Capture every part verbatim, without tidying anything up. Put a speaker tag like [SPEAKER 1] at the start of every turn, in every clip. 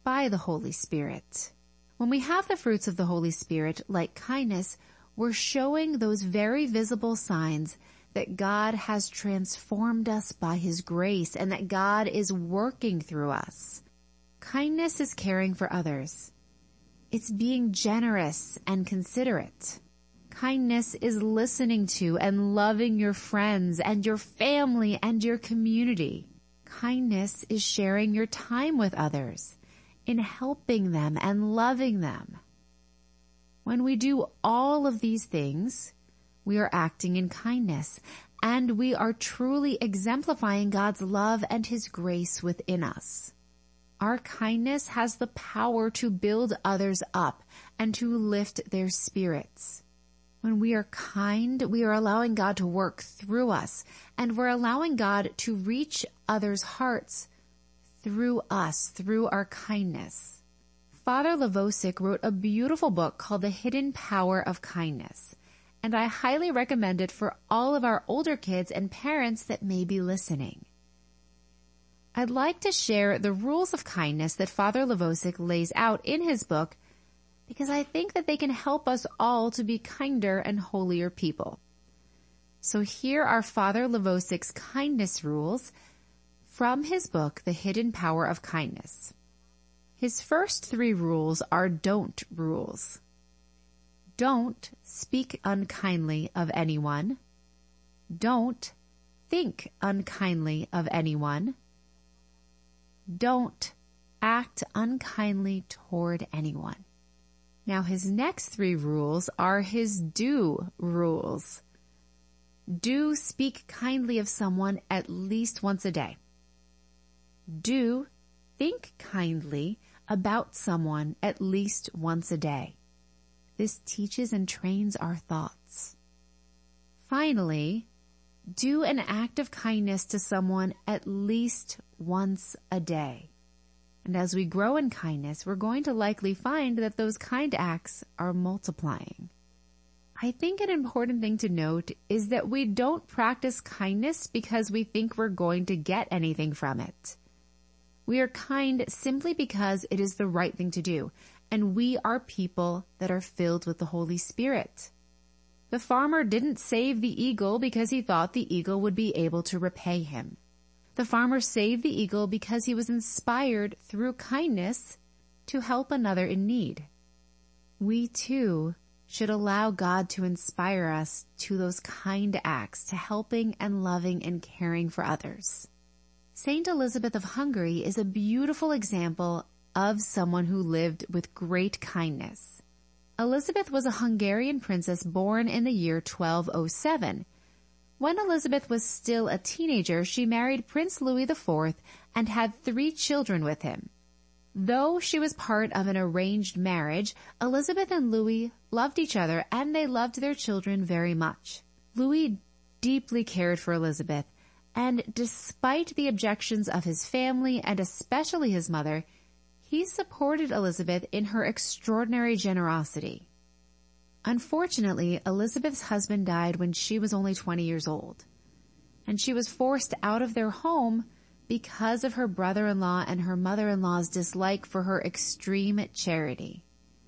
[SPEAKER 1] by the Holy Spirit. When we have the fruits of the Holy Spirit, like kindness, we're showing those very visible signs that God has transformed us by His grace and that God is working through us. Kindness is caring for others. It's being generous and considerate. Kindness is listening to and loving your friends and your family and your community. Kindness is sharing your time with others, in helping them and loving them. When we do all of these things, we are acting in kindness, and we are truly exemplifying God's love and His grace within us. Our kindness has the power to build others up and to lift their spirits. When we are kind, we are allowing God to work through us, and we're allowing God to reach others' hearts through us, through our kindness. Father Levosic wrote a beautiful book called The Hidden Power of Kindness, and I highly recommend it for all of our older kids and parents that may be listening. I'd like to share the rules of kindness that Father Levosic lays out in his book because I think that they can help us all to be kinder and holier people. So here are Father Levosic's kindness rules from his book, The Hidden Power of Kindness. His first three rules are don't rules. Don't speak unkindly of anyone. Don't think unkindly of anyone. Don't act unkindly toward anyone. Now his next three rules are his do rules. Do speak kindly of someone at least once a day. Do think kindly about someone at least once a day. This teaches and trains our thoughts. Finally, do an act of kindness to someone at least once a day. And as we grow in kindness, we're going to likely find that those kind acts are multiplying. I think an important thing to note is that we don't practice kindness because we think we're going to get anything from it. We are kind simply because it is the right thing to do, and we are people that are filled with the Holy Spirit. The farmer didn't save the eagle because he thought the eagle would be able to repay him. The farmer saved the eagle because he was inspired through kindness to help another in need. We too should allow God to inspire us to those kind acts, to helping and loving and caring for others. Saint Elizabeth of Hungary is a beautiful example of someone who lived with great kindness. Elizabeth was a Hungarian princess born in the year twelve oh seven. When Elizabeth was still a teenager, she married Prince Louis the Fourth and had three children with him. Though she was part of an arranged marriage, Elizabeth and Louis loved each other and they loved their children very much. Louis deeply cared for Elizabeth, and despite the objections of his family and especially his mother, he supported Elizabeth in her extraordinary generosity. Unfortunately, Elizabeth's husband died when she was only twenty years old, and she was forced out of their home because of her brother-in-law and her mother-in-law's dislike for her extreme charity.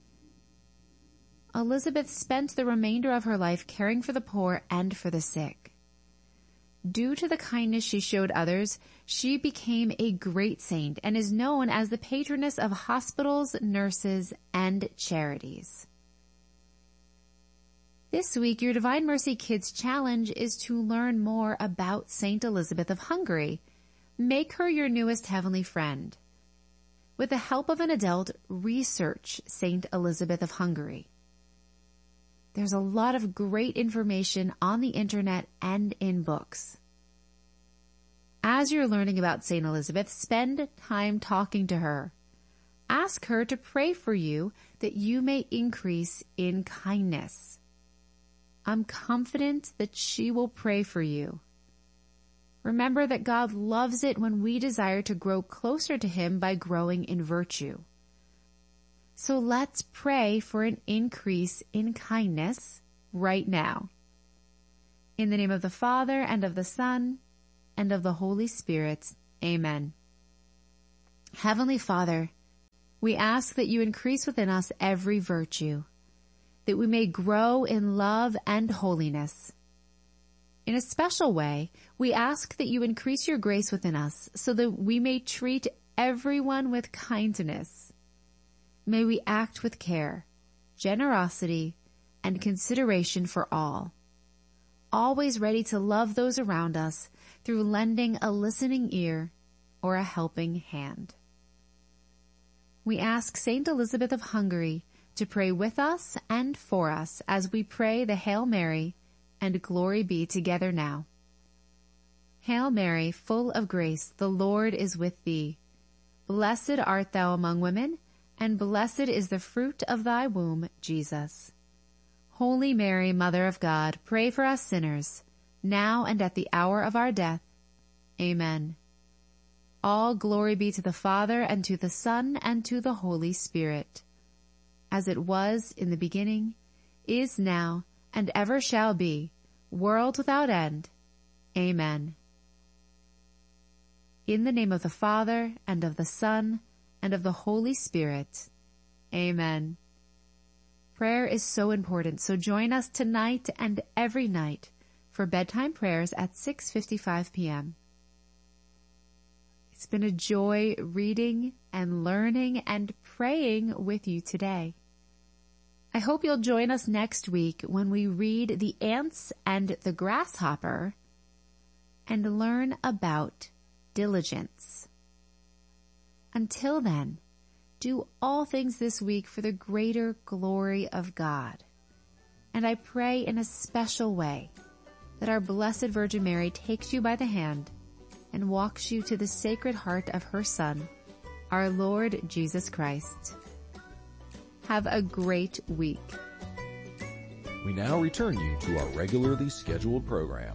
[SPEAKER 1] Elizabeth spent the remainder of her life caring for the poor and for the sick. Due to the kindness she showed others, she became a great saint and is known as the patroness of hospitals, nurses, and charities. This week, your Divine Mercy Kids Challenge is to learn more about Saint Elizabeth of Hungary. Make her your newest heavenly friend. With the help of an adult, research Saint Elizabeth of Hungary. There's a lot of great information on the internet and in books. As you're learning about Saint Elizabeth, spend time talking to her. Ask her to pray for you that you may increase in kindness. I'm confident that she will pray for you. Remember that God loves it when we desire to grow closer to Him by growing in virtue. So let's pray for an increase in kindness right now. In the name of the Father, and of the Son, and of the Holy Spirit. Amen. Heavenly Father, we ask that you increase within us every virtue, that we may grow in love and holiness. In a special way, we ask that you increase your grace within us so that we may treat everyone with kindness. May we act with care, generosity, and consideration for all, always ready to love those around us through lending a listening ear or a helping hand. We ask Saint Elizabeth of Hungary to pray with us and for us as we pray the Hail Mary and Glory Be together now. Hail Mary, full of grace, the Lord is with thee. Blessed art thou among women, and blessed is the fruit of thy womb, Jesus. Holy Mary, Mother of God, pray for us sinners, now and at the hour of our death. Amen. All glory be to the Father, and to the Son, and to the Holy Spirit, as it was in the beginning, is now, and ever shall be, world without end. Amen. In the name of the Father, and of the Son, and of the Holy Spirit. Amen. Prayer is so important, so join us tonight and every night for bedtime prayers at six fifty-five p.m. It's been a joy reading and learning and praying with you today. I hope you'll join us next week when we read The Ants and the Grasshopper and learn about diligence. Until then, do all things this week for the greater glory of God. And I pray in a special way that our Blessed Virgin Mary takes you by the hand and walks you to the Sacred Heart of her Son, our Lord Jesus Christ. Have a great week.
[SPEAKER 2] We now return you to our regularly scheduled program.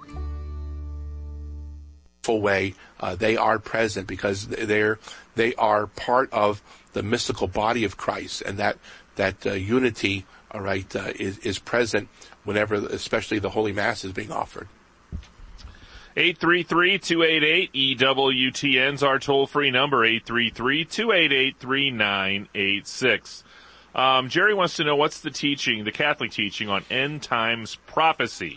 [SPEAKER 3] Full way, uh, they are present because they're they are part of the mystical body of Christ, and that that uh, unity, all right, uh, is is present whenever, especially the Holy Mass is being offered.
[SPEAKER 4] eight three three, two eight eight, E W T N's our toll-free number, eight three three, two eight eight, three nine eight six. Um, Jerry wants to know what's the teaching, the Catholic teaching on end times prophecy.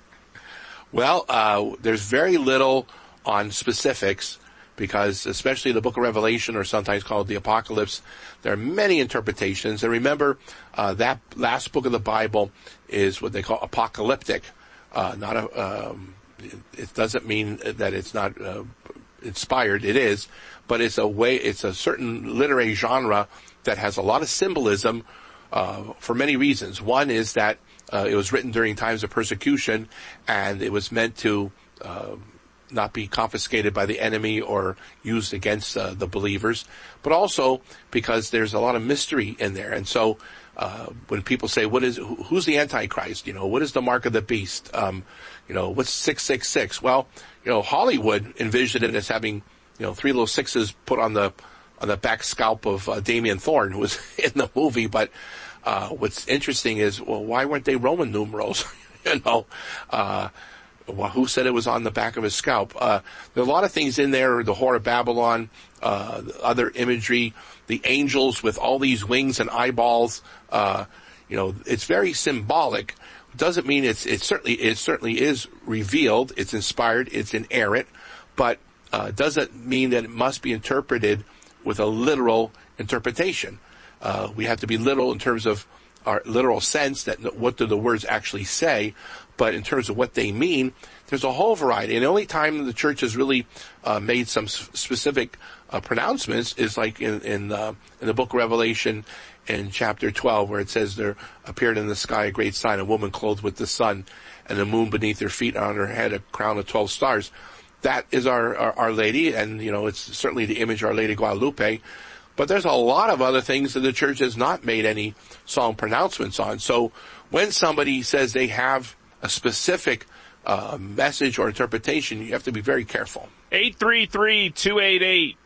[SPEAKER 3] Well, uh, there's very little on specifics, because especially the book of Revelation, or sometimes called the Apocalypse, there are many interpretations. And remember, uh, that last book of the Bible is what they call apocalyptic. Uh, not a, um, it doesn't mean that it's not uh, inspired. It is, but it's a way, it's a certain literary genre that has a lot of symbolism, uh, for many reasons. One is that, uh, it was written during times of persecution, and it was meant to, uh, not be confiscated by the enemy or used against uh, the believers, but also because there's a lot of mystery in there. And so, uh, when people say, what is, who's the Antichrist? You know, what is the mark of the beast? Um, you know, what's six six six? Well, you know, Hollywood envisioned it as having, you know, three little sixes put on the, on the back scalp of uh, Damien Thorne, who was in the movie. But, uh, what's interesting is, well, why weren't they Roman numerals? you know, uh, Well, who said it was on the back of his scalp? Uh, there are a lot of things in there, the Whore of Babylon, uh, other imagery, the angels with all these wings and eyeballs. Uh, you know, it's very symbolic. Doesn't mean it's, it certainly, it certainly is revealed, it's inspired, it's inerrant, but, uh, doesn't mean that it must be interpreted with a literal interpretation. Uh, we have to be literal in terms of our literal sense, that what do the words actually say, but in terms of what they mean, there's a whole variety. And the only time the church has really uh, made some s- specific uh, pronouncements is like in in, uh, in the book of Revelation in chapter twelve, where it says, there appeared in the sky a great sign, a woman clothed with the sun, and the moon beneath her feet, and on her head a crown of twelve stars. That is our, our, our Lady, and you know, it's certainly the image of Our Lady Guadalupe. But there's a lot of other things that the church has not made any solemn pronouncements on. So when somebody says they have a specific uh, message or interpretation, you have to be very careful.
[SPEAKER 4] eight three three, two eight eight,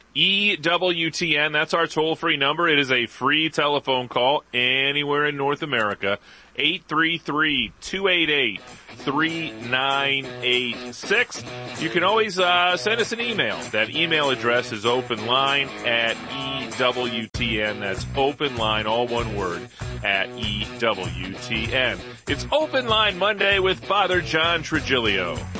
[SPEAKER 4] E W T N, that's our toll-free number. It is a free telephone call anywhere in North America. eight three three, two eight eight, three nine eight six. You can always uh, send us an email. That email address is openline at E W T N. That's openline, all one word, at E W T N. It's Open Line Monday with Father John Trigilio.